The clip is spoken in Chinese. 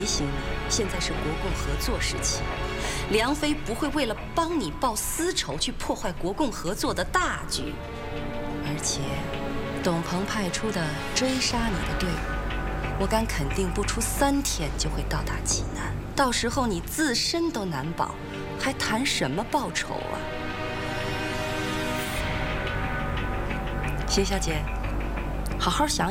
提醒你，现在是国共合作时期，梁妃不会为了帮你报私仇去破坏国共合作的大局。而且，董鹏派出的追杀你的队伍，我敢肯定不出3天就会到达济南，到时候你自身都难保，还谈什么报仇啊？邢小姐，好好想想。